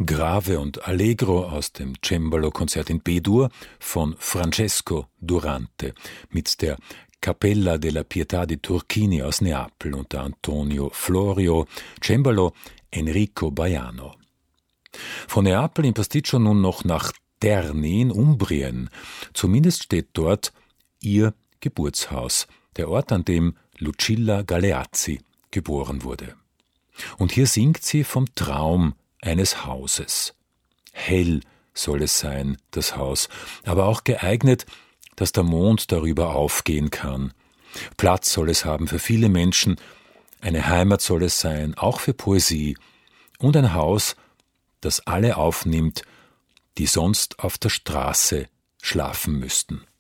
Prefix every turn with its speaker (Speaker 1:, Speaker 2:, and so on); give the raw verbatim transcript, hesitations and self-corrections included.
Speaker 1: Grave und Allegro aus dem Cembalo-Konzert in B-Dur von Francesco Durante mit der Cappella della Pietà di Turchini aus Neapel unter Antonio Florio, Cembalo Enrico Baiano. Von Neapel im Pasticcio nun noch nach Terni in Umbrien. Zumindest steht dort ihr Geburtshaus, der Ort, an dem Lucilla Galeazzi geboren wurde. Und hier singt sie vom Traum eines Hauses. Hell soll es sein, das Haus, aber auch geeignet, dass der Mond darüber aufgehen kann. Platz soll es haben für viele Menschen, eine Heimat soll es sein, auch für Poesie, und ein Haus, das alle aufnimmt, die sonst auf der Straße schlafen müssten.